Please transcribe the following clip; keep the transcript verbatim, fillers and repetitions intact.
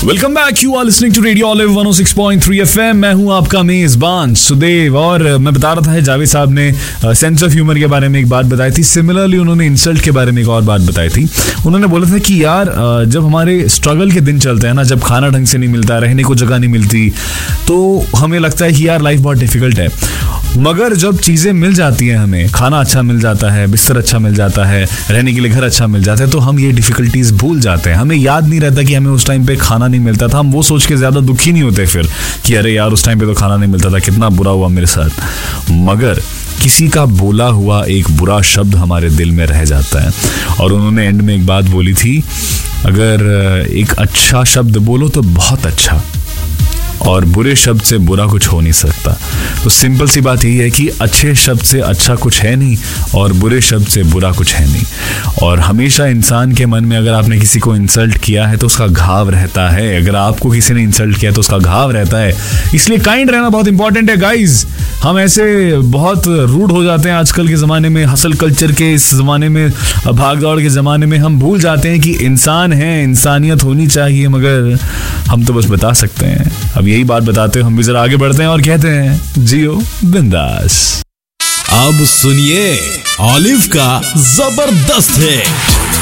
Welcome back, you are listening to radio olive one O six point three F M. मैं हूं आपका मेजबान सुदेव। और मैं बता रहा था जावेद साहब ने सेंस ऑफ ह्यूमर के बारे में एक बात बताई थी। सिमिलरली उन्होंने इंसल्ट के बारे में एक और बात बताई थी। उन्होंने बोला था कि यार uh, जब हमारे स्ट्रगल के दिन चलते हैं ना, जब खाना ढंग से नहीं मिलता, रहने को जगह नहीं मिलती, तो हमें लगता है कि यार लाइफ बहुत डिफिकल्ट है। मगर जब चीज़ें मिल जाती हैं, हमें खाना अच्छा मिल जाता है, बिस्तर अच्छा मिल जाता है, रहने के लिए घर अच्छा मिल जाता है, तो हम ये डिफ़िकल्टीज़ भूल जाते हैं। हमें याद नहीं रहता कि हमें उस टाइम पे खाना नहीं मिलता था। हम वो सोच के ज़्यादा दुखी नहीं होते फिर कि अरे यार उस टाइम पे तो खाना नहीं मिलता था, कितना बुरा हुआ मेरे साथ। मगर किसी का बोला हुआ एक बुरा शब्द हमारे दिल में रह जाता है। और उन्होंने एंड में एक बात बोली थी, अगर एक अच्छा शब्द बोलो तो बहुत अच्छा, और बुरे शब्द से बुरा कुछ हो नहीं सकता। तो सिंपल सी बात यही है कि अच्छे शब्द से अच्छा कुछ है नहीं और बुरे शब्द से बुरा कुछ है नहीं। और हमेशा इंसान के मन में अगर आपने किसी को इंसल्ट किया है तो उसका घाव रहता है, अगर आपको किसी ने इंसल्ट किया तो उसका घाव रहता है। इसलिए काइंड रहना बहुत इंपॉर्टेंट है गाइज। हम ऐसे बहुत रूड हो जाते हैं आजकल के ज़माने में, हसल कल्चर के इस ज़माने में, भाग दौड़ के ज़माने में हम भूल जाते हैं कि इंसान है, इंसानियत होनी चाहिए। मगर हम तो बस बता सकते हैं। अब यही बात बताते हो हम भी जरा आगे बढ़ते हैं और कहते हैं जियो बिंदास। अब सुनिए ऑलिव का जबरदस्त है।